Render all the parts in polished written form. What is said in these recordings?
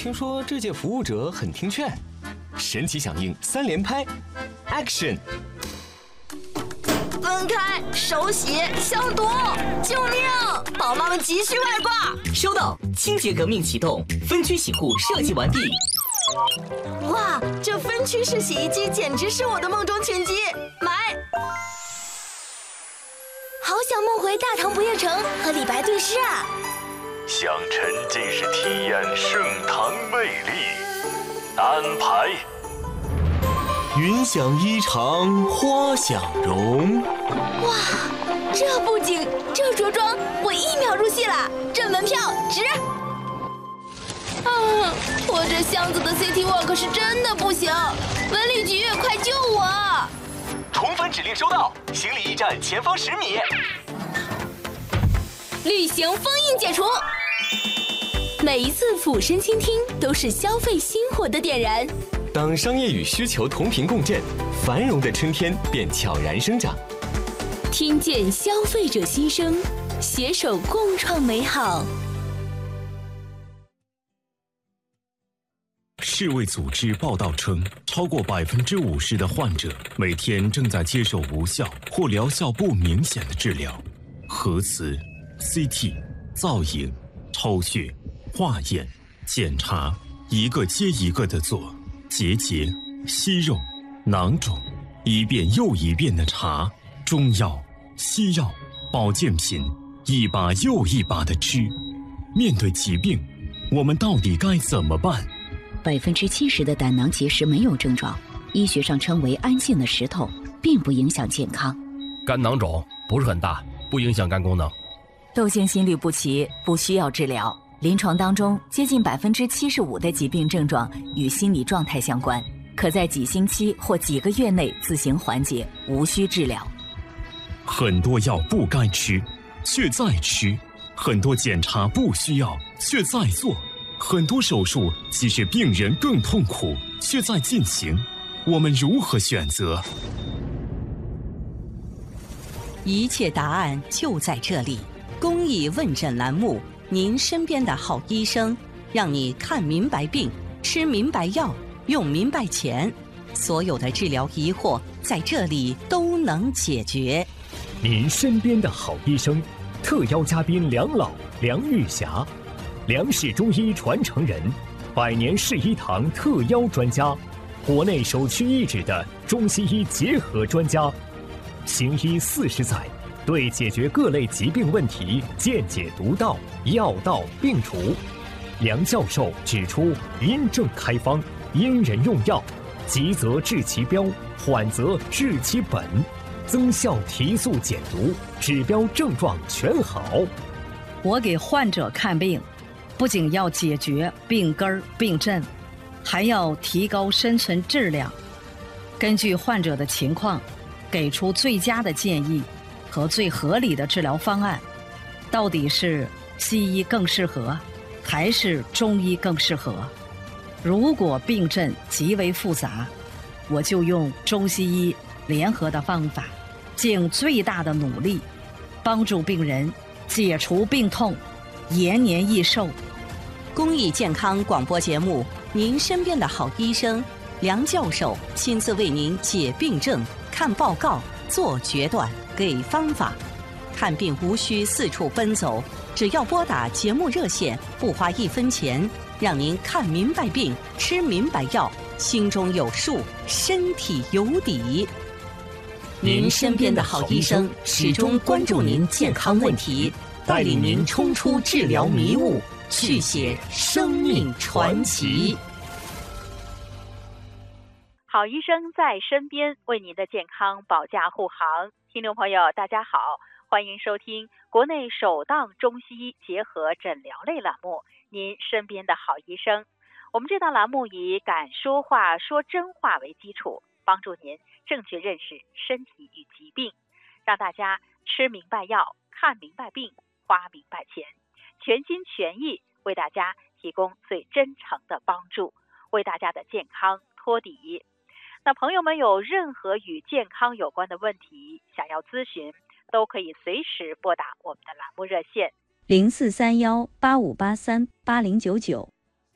听说这届服务者很听劝，神奇响应3连拍 ，Action！ 分开，手洗，消毒！救命！宝妈们急需外挂。 收到，清洁革命启动，分区洗护设计完毕。 哇，这分区式洗衣机简直是我的梦中情机，买！好想梦回大唐不夜城和李白对诗啊！ 想沉浸式体验盛唐魅力，安排。 云想衣裳花想容。 哇，这布景，这着装，我1秒入戏了，这门票值！我这箱子的 City Walk 是真的不行，文旅局快救我！ 重返指令收到，行李驿站前方10米。 旅行封印解除。每一次俯身倾听，都是消费心火的点燃。 当商业与需求同频共振，繁荣的春天便悄然生长。 听见消费者心声，携手共创美好。 世卫组织报道称，超过50%的患者每天正在接受无效或疗效不明显的治疗。核磁、CT、造影、抽血、化验、检查，一个接一个的做，结节、息肉、囊肿，一遍又一遍的查，中药、西药、保健品，一把又一把的吃。面对疾病，我们到底该怎么办 ？70%的胆囊结石没有症状，医学上称为安静的石头，并不影响健康。 肝囊肿不是很大，不影响肝功能。 窦性心律不齐不需要治疗，临床当中接近75%的疾病症状与心理状态相关，可在几星期或几个月内自行缓解，无需治疗。 很多药不该吃，却在吃；很多检查不需要，却在做；很多手术即使病人更痛苦，却在进行。我们如何选择？ 一切答案就在这里。公益问诊栏目，您身边的好医生，让你看明白病，吃明白药，用明白钱，所有的治疗疑惑在这里都能解决。 您身边的好医生，特邀嘉宾梁老、梁玉霞，梁氏中医传承人，100年世医堂特邀专家，国内首屈一指的中西医结合专家，行医40载，对解决各类疾病问题见解独到，药到病除。梁教授指出，因症开方，因人用药，急则治其标，缓则治其本，增效提速减毒，指标症状全好。 我给患者看病，不仅要解决病根儿病症，还要提高生存质量，根据患者的情况，给出最佳的建议和最合理的治疗方案。到底是西医更适合，还是中医更适合？如果病症极为复杂，我就用中西医联合的方法，尽最大的努力，帮助病人解除病痛，延年益寿。 公益健康广播节目，您身边的好医生梁教授亲自为您解病症、看报告、做决断、给方法。看病无需四处奔走，只要拨打节目热线，不花1分钱，让您看明白病，吃明白药，心中有数，身体有底。您身边的好医生始终关注您健康问题，带领您冲出治疗迷雾，续写生命传奇。 好医生在身边，为您的健康保驾护航。听众朋友大家好，欢迎收听国内首档中西医结合诊疗类栏目，您身边的好医生。我们这档栏目以敢说话说真话为基础，帮助您正确认识身体与疾病，让大家吃明白药，看明白病，花明白钱，全心全意为大家提供最真诚的帮助，为大家的健康托底。那朋友们有任何与健康有关的问题想要咨询，都可以随时拨打我们的栏目热线 043185838099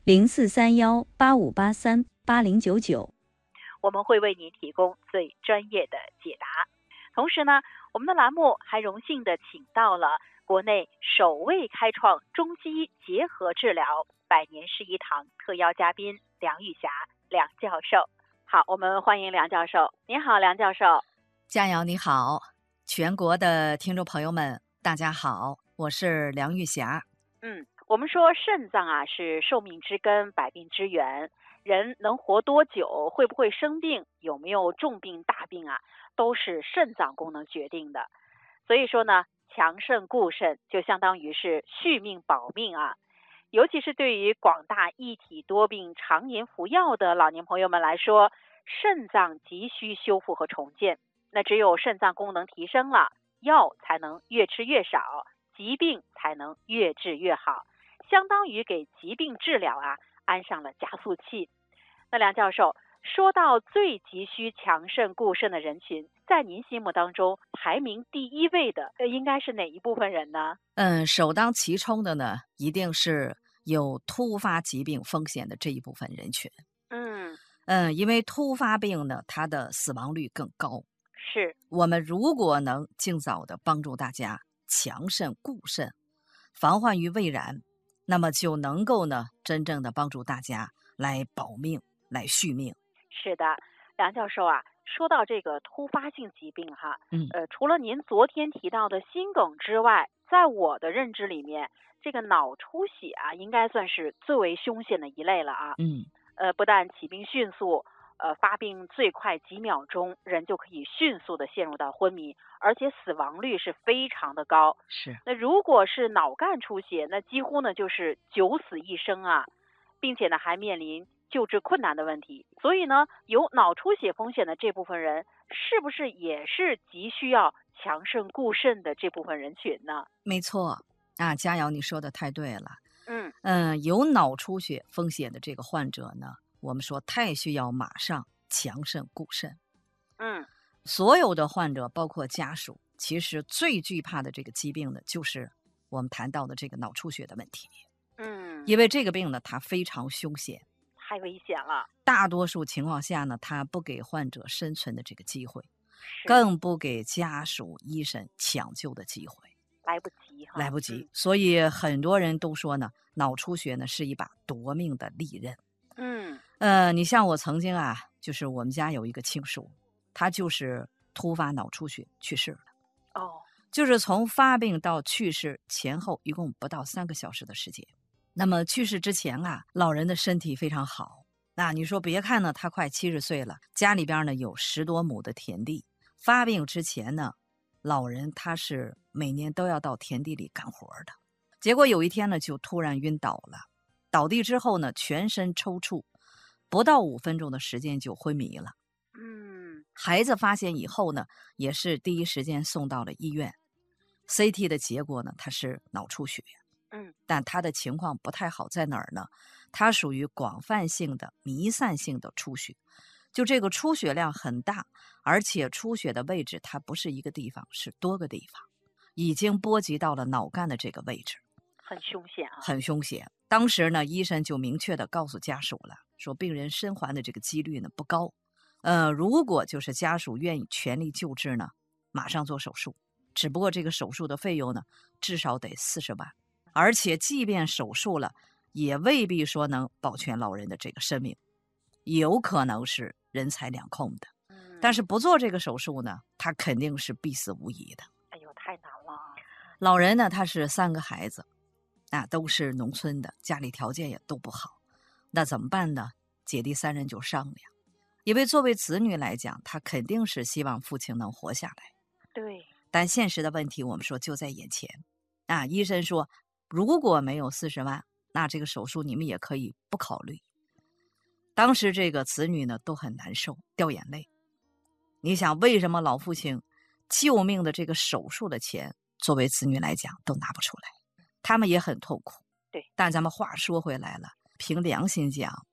043185838099， 我们会为您提供最专业的解答。同时呢，我们的栏目还荣幸的请到了国内首位开创中西医结合治疗百年世医堂特邀嘉宾梁玉霞梁教授。好，我们欢迎梁教授。您好，梁教授。 佳瑶你好，全国的听众朋友们大家好，我是梁玉霞。 我们说肾脏啊是寿命之根，百病之源，人能活多久，会不会生病，有没有重病大病啊，都是肾脏功能决定的。所以说呢，强肾固肾就相当于是续命保命啊。尤其是对于广大一体多病常年服药的老年朋友们来说，肾脏急需修复和重建。那只有肾脏功能提升了，药才能越吃越少，疾病才能越治越好，相当于给疾病治疗啊安上了加速器。那梁教授，说到最急需强肾固肾的人群，在您心目当中排名第一位的应该是哪一部分人呢？ 首当其冲的呢，一定是有突发疾病风险的这一部分人群。因为突发病呢，它的死亡率更高。 是， 我们如果能尽早的帮助大家强肾固肾，防患于未然，那么就能够呢真正的帮助大家来保命，来续命。 是的，梁教授啊，说到这个突发性疾病哈，除了您昨天提到的心梗之外，在我的认知里面，这个脑出血啊，应该算是最为凶险的一类了啊。不但起病迅速，发病最快几秒钟，人就可以迅速的陷入到昏迷，而且死亡率是非常的高。 是。 那如果是脑干出血，那几乎呢就是九死一生啊，并且呢还面临救治困难的问题。所以呢，有脑出血风险的这部分人，是不是也是急需要强肾固肾的这部分人群呢？ 没错啊，佳瑶你说的太对了。有脑出血风险的这个患者呢，我们说太需要马上强肾固肾。所有的患者包括家属，其实最惧怕的这个疾病呢，就是我们谈到的这个脑出血的问题。因为这个病呢，它非常凶险， 太危险了。 大多数情况下呢，它不给患者生存的这个机会，更不给家属医生抢救的机会。来不及，所以很多人都说呢，脑出血呢是一把夺命的利刃。你像我曾经啊，就是我们家有一个亲属，他就是突发脑出血去世了。就是从发病到去世前后一共不到3个小时的时间。那么去世之前啊，老人的身体非常好。那你说别看呢，他快70岁了，家里边呢有10多亩的田地。发病之前呢，老人他是每年都要到田地里干活的，结果有一天呢就突然晕倒了，倒地之后呢全身抽搐，不到5分钟的时间就昏迷了。孩子发现以后呢，也是第一时间送到了医院。CT 的结果呢，他是脑出血。但他的情况不太好，在哪儿呢？他属于广泛性的弥散性的出血，就这个出血量很大，而且出血的位置它不是一个地方，是多个地方，已经波及到了脑干的这个位置， 很凶险啊！ 很凶险。当时呢，医生就明确的告诉家属了，说病人生还的这个几率呢不高。如果就是家属愿意全力救治呢，马上做手术。只不过这个手术的费用呢，至少得40万，而且即便手术了，也未必说能保全老人的这个生命，有可能是人财两空的。但是不做这个手术呢，他肯定是必死无疑的。 哎呦，太难了。 老人呢，他是3个孩子，都是农村的，家里条件也都不好。那怎么办呢？姐弟3人就商量，因为作为子女来讲，他肯定是希望父亲能活下来。 对。 但现实的问题，我们说就在眼前。医生说，如果没有40万，那这个手术你们也可以不考虑。当时这个子女呢都很难受，掉眼泪。你想，为什么老父亲救命的这个手术的钱，作为子女来讲都拿不出来？他们也很痛苦。 对。 但咱们话说回来了，凭良心讲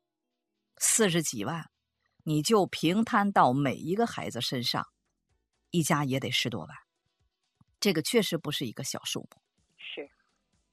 ，40几万，你就平摊到每一个孩子身上，一家也得10多万。这个确实不是一个小数目。 是。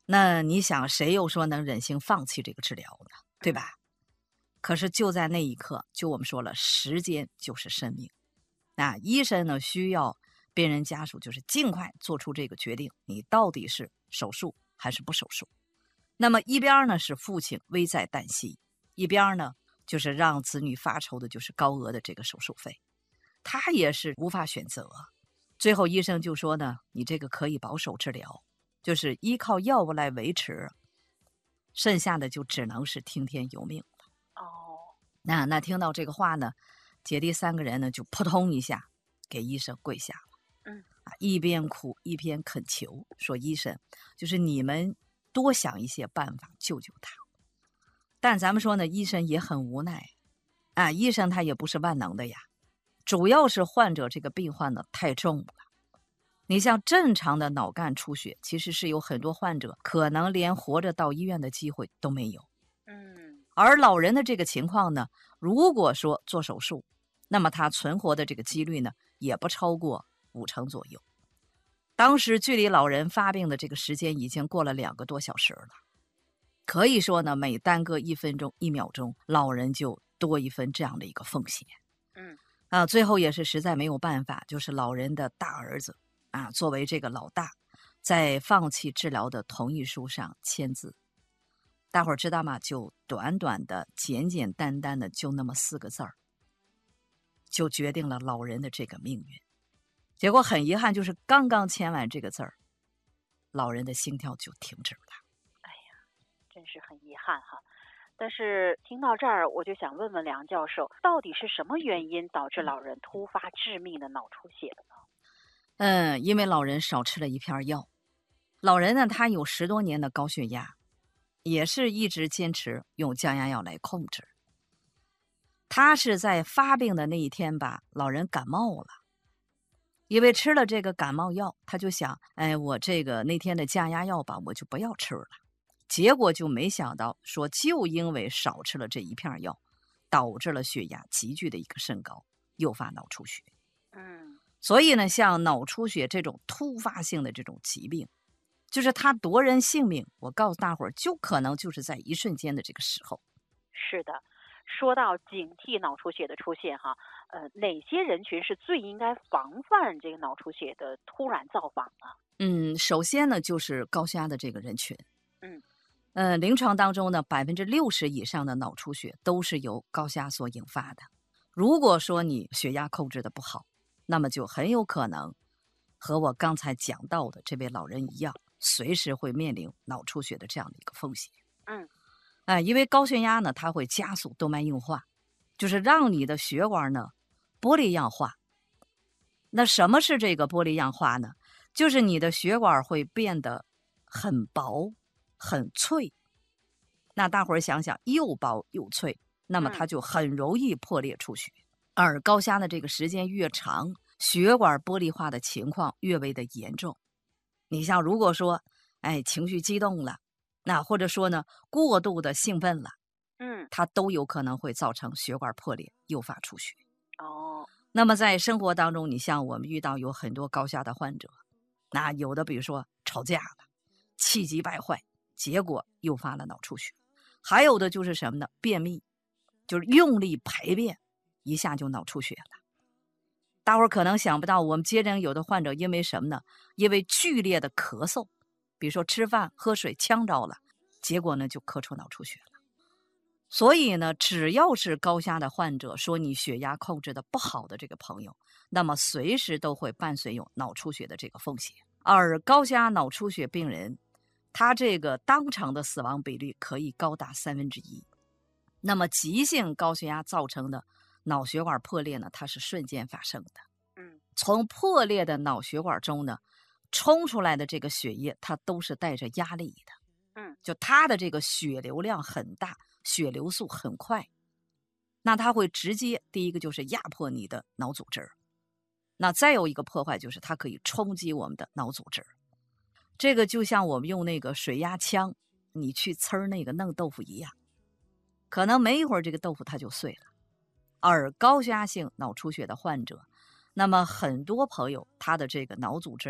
那你想，谁又说能忍心放弃这个治疗呢？对吧？可是就在那一刻，就我们说了，时间就是生命。那医生呢，需要病人家属就是尽快做出这个决定，你到底是手术还是不手术？那么一边呢是父亲危在旦夕，一边呢就是让子女发愁的就是高额的这个手术费，他也是无法选择。最后医生就说呢，你这个可以保守治疗，就是依靠药物来维持，剩下的就只能是听天由命了。那听到这个话呢，姐弟3个人呢就扑通一下给医生跪下了。一边哭一边恳求说，医生，就是你们多想一些办法救救他。但咱们说呢，医生也很无奈啊，医生他也不是万能的呀，主要是患者这个病患呢太重了。你像正常的脑干出血，其实是有很多患者可能连活着到医院的机会都没有。而老人的这个情况呢，如果说做手术，那么他存活的这个几率呢也不超过50%左右。当时距离老人发病的这个时间已经过了2个多小时了，可以说呢，每耽搁1分钟1秒钟，老人就多一分这样的一个风险。最后也是实在没有办法，就是老人的大儿子作为这个老大，在放弃治疗的同意书上签字。大伙儿知道吗？就短短的简简单单的就那么4个字儿，就决定了老人的这个命运。结果很遗憾，就是刚刚签完这个字儿，老人的心跳就停止了。 哎呀，真是很遗憾哈。但是听到这儿，我就想问问梁教授，到底是什么原因导致老人突发致命的脑出血的呢？ 因为老人少吃了一片药。老人呢，他有10多年的高血压，也是一直坚持用降压药来控制。他是在发病的那一天吧，老人感冒了，因为吃了这个感冒药，他就想，我这个那天的降压药吧，我就不要吃了。结果就没想到说，就因为少吃了这一片药，导致了血压急剧的一个升高，诱发脑出血。所以呢，像脑出血这种突发性的这种疾病，就是它夺人性命，我告诉大伙儿，就可能就是在一瞬间的这个时候。 是的，说到警惕脑出血的出现哈，哪些人群是最应该防范这个脑出血的突然造访呢？ 首先呢，就是高血压的这个人群。临床当中呢，60%以上的脑出血都是由高血压所引发的。如果说你血压控制的不好，那么就很有可能和我刚才讲到的这位老人一样，随时会面临脑出血的这样的一个风险。因为高血压呢，它会加速动脉硬化，就是让你的血管呢玻璃样化。那什么是这个玻璃样化呢？就是你的血管会变得很薄很脆。那大伙儿想想，又薄又脆，那么它就很容易破裂出血。而高血压的这个时间越长，血管玻璃化的情况越为的严重。你像如果说情绪激动了，那或者说呢过度的兴奋了，它都有可能会造成血管破裂，诱发出血。那么在生活当中，你像我们遇到有很多高血压的患者，那有的比如说吵架了，气急败坏，结果诱发了脑出血。还有的就是什么呢？便秘，就是用力排便，一下就脑出血了。大伙儿可能想不到，我们接诊有的患者因为什么呢？因为剧烈的咳嗽，比如说吃饭喝水呛着了，结果呢就咳出脑出血了。所以呢，只要是高血压的患者，说你血压控制的不好的这个朋友，那么随时都会伴随有脑出血的这个风险。而高血压脑出血病人，他这个当场的死亡比率可以高达1/3。那么急性高血压造成的脑血管破裂呢，它是瞬间发生的。从破裂的脑血管中呢，冲出来的这个血液，它都是带着压力的。就它的这个血流量很大，血流速很快，那它会直接第一个就是压迫你的脑组织，那再有一个破坏就是它可以冲击我们的脑组织。这个就像我们用那个水压枪，你去呲那个嫩豆腐一样，可能没一会儿这个豆腐它就碎了。而高血压性脑出血的患者，那么很多朋友他的这个脑组织